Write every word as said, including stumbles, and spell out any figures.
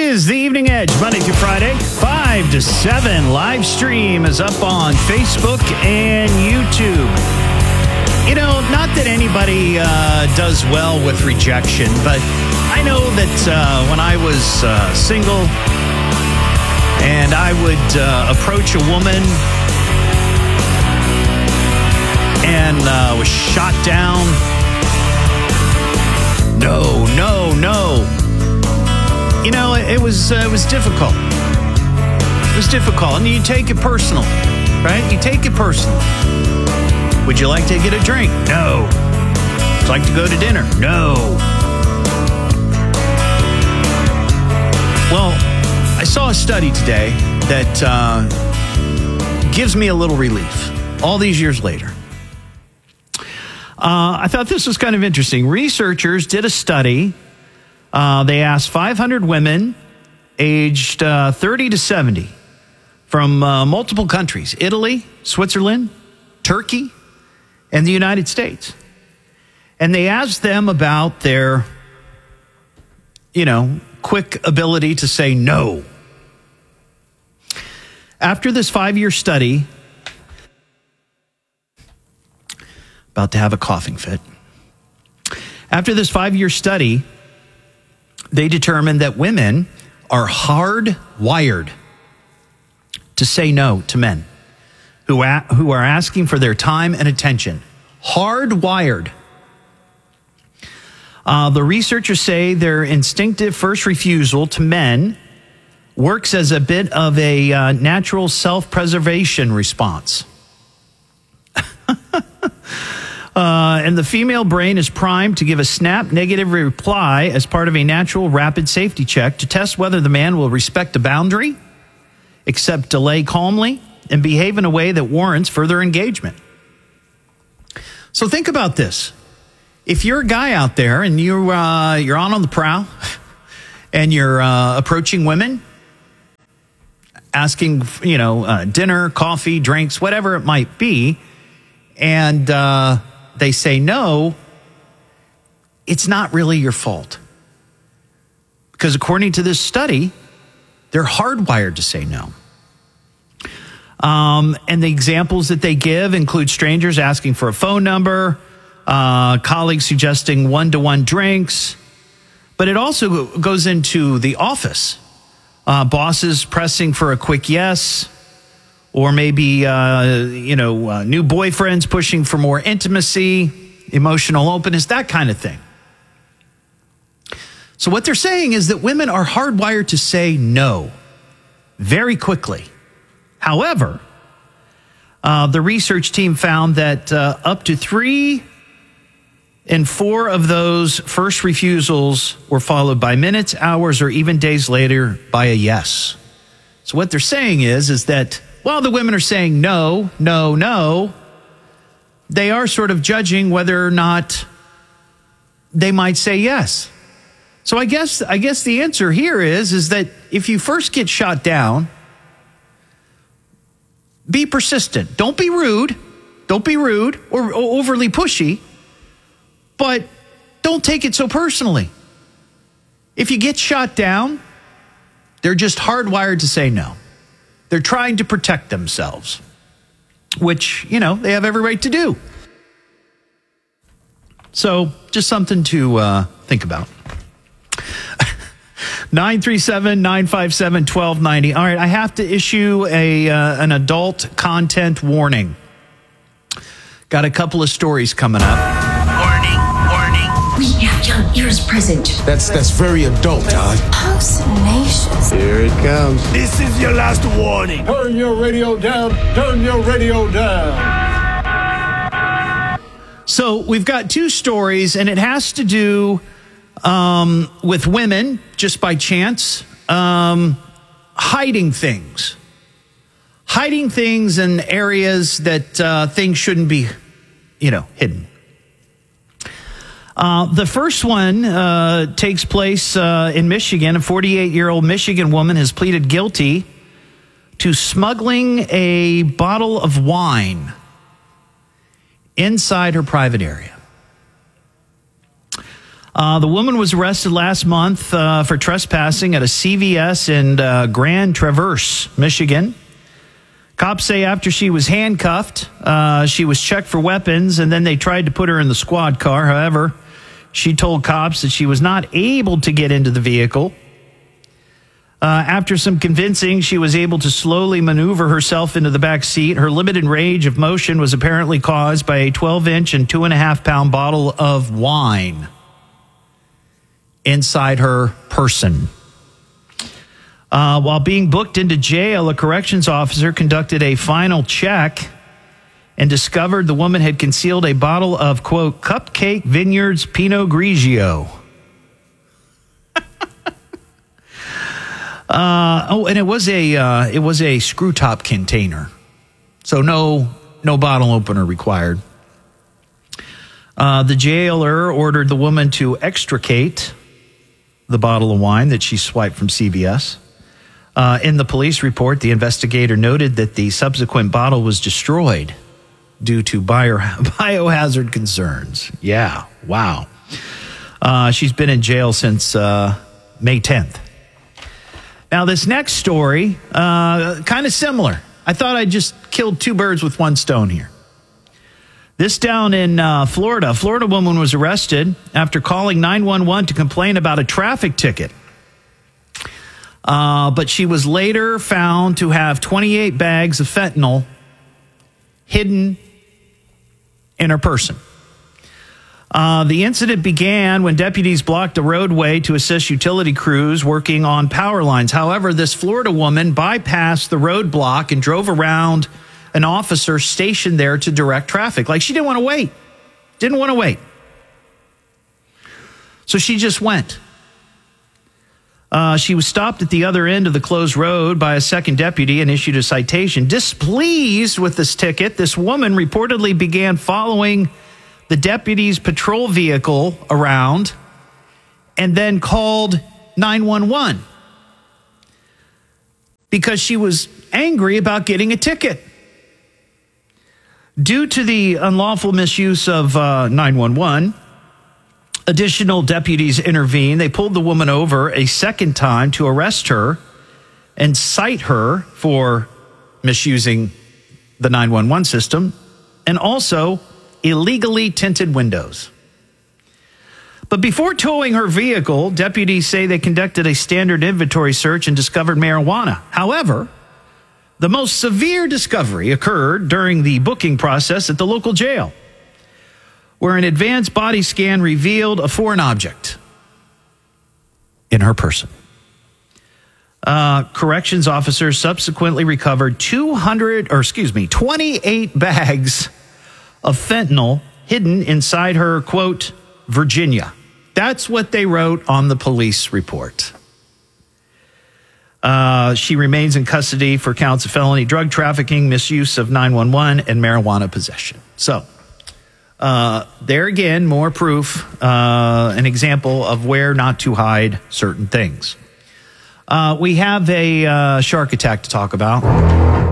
is the Evening Edge, Monday through Friday, five to seven. Live stream is up on Facebook and YouTube. You know, not that anybody uh, does well with rejection, but I know that uh, when I was uh, single and I would uh, approach a woman and uh, was shot down, no, no, no. You know, it was uh, it was difficult. It was difficult, and you take it personal, right? You take it personal. Would you like to get a drink? No. Would you like to go to dinner? No. Well, I saw a study today that uh, gives me a little relief all these years later. Uh, I thought this was kind of interesting. Researchers did a study. Uh, they asked five hundred women aged uh, thirty to seventy from uh, multiple countries, Italy, Switzerland, Turkey, and the United States. And they asked them about their, you know, quick ability to say no. After this five-year study, about to have a coughing fit. After this five-year study, they determined that women are hardwired to say no to men who a- who are asking for their time and attention. Hardwired. Uh, the researchers say their instinctive first refusal to men works as a bit of a uh, natural self-preservation response. Uh, and the female brain is primed to give a snap negative reply as part of a natural rapid safety check to test whether the man will respect a boundary, accept delay calmly, and behave in a way that warrants further engagement. So think about this. If you're a guy out there and you, uh, you're on on the prowl and you're uh, approaching women, asking, you know, uh, dinner, coffee, drinks, whatever it might be, and uh, they say no, it's not really your fault. Because according to this study, they're hardwired to say no. Um, and the examples that they give include strangers asking for a phone number, uh, colleagues suggesting one-to-one drinks, but it also goes into the office. Uh, bosses pressing for a quick yes, or maybe, uh, you know, uh, new boyfriends pushing for more intimacy, emotional openness, that kind of thing. So what they're saying is that women are hardwired to say no very quickly. However, uh, the research team found that uh, up to three in four of those first refusals were followed by minutes, hours, or even days later by a yes. So what they're saying is, is that while the women are saying no, no, no, they are sort of judging whether or not they might say yes. So I guess I guess the answer here is, is that if you first get shot down, be persistent. Don't be rude. Don't be rude or, or overly pushy, but don't take it so personally. If you get shot down, they're just hardwired to say no. They're trying to protect themselves, which, you know, they have every right to do. So just something to uh, think about. nine three seven, nine five seven, one two nine zero. All right, I have to issue a uh, an adult content warning. Got a couple of stories coming up. We have young ears present. That's that's very adult, Todd. Postnacious. Here it comes. This is your last warning. Turn your radio down. Turn your radio down. So we've got two stories, and it has to do um, with women, just by chance, um, hiding things. Hiding things in areas that uh, things shouldn't be, you know, hidden. Uh, the first one uh, takes place uh, in Michigan. A forty-eight-year-old Michigan woman has pleaded guilty to smuggling a bottle of wine inside her private area. Uh, the woman was arrested last month uh, for trespassing at a C V S in uh, Grand Traverse, Michigan. Cops say after she was handcuffed, uh, she was checked for weapons, and then they tried to put her in the squad car. However, she told cops that she was not able to get into the vehicle. Uh, after some convincing, she was able to slowly maneuver herself into the back seat. Her limited range of motion was apparently caused by a twelve-inch and two and a half pound bottle of wine inside her person. Uh, while being booked into jail, a corrections officer conducted a final check and discovered the woman had concealed a bottle of, quote, Cupcake Vineyards Pinot Grigio. uh, oh, and it was a uh, it was a screw top container, so no no bottle opener required. Uh, the jailer ordered the woman to extricate the bottle of wine that she swiped from C V S. Uh, in the police report, the investigator noted that the subsequent bottle was destroyed due to bio, biohazard concerns. Yeah, wow. Uh, she's been in jail since uh, May tenth. Now, this next story, uh, kind of similar. I thought I just killed two birds with one stone here. This down in uh, Florida. A Florida woman was arrested after calling nine one one to complain about a traffic ticket. Uh, but she was later found to have twenty-eight bags of fentanyl hidden in her person. Uh, the incident began when deputies blocked a roadway to assist utility crews working on power lines. However, this Florida woman bypassed the roadblock and drove around an officer stationed there to direct traffic. Like, she didn't want to wait. Didn't want to wait. So she just went. Uh, she was stopped at the other end of the closed road by a second deputy and issued a citation. Displeased with this ticket, this woman reportedly began following the deputy's patrol vehicle around and then called nine one one because she was angry about getting a ticket. Due to the unlawful misuse of uh, nine one one, additional deputies intervened. They pulled the woman over a second time to arrest her and cite her for misusing the nine one one system and also illegally tinted windows. But before towing her vehicle, deputies say they conducted a standard inventory search and discovered marijuana. However, the most severe discovery occurred during the booking process at the local jail, where an advanced body scan revealed a foreign object in her person. Uh, corrections officers subsequently recovered two hundred, or excuse me, twenty-eight bags of fentanyl hidden inside her, quote, Virginia. That's what they wrote on the police report. Uh, she remains in custody for counts of felony drug trafficking, misuse of nine one one, and marijuana possession. So, uh, there again, more proof, uh, an example of where not to hide certain things. Uh, we have a uh, shark attack to talk about.